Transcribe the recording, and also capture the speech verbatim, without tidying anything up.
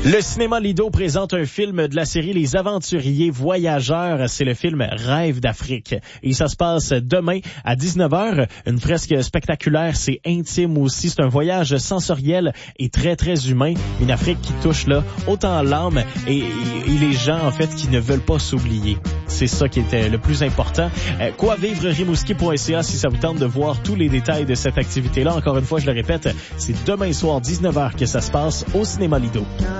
Le cinéma Lido présente un film de la série Les Aventuriers Voyageurs. C'est le film Rêve d'Afrique. Et ça se passe demain à dix-neuf heures. Une fresque spectaculaire, c'est intime aussi. C'est un voyage sensoriel et très, très humain. Une Afrique qui touche là autant l'âme et, et, et les gens, en fait, qui ne veulent pas s'oublier. C'est ça qui était le plus important. Euh, quoi vivre rimouski point c a si ça vous tente de voir tous les détails de cette activité-là. Encore une fois, je le répète, c'est demain soir, dix-neuf heures que ça se passe au cinéma Lido.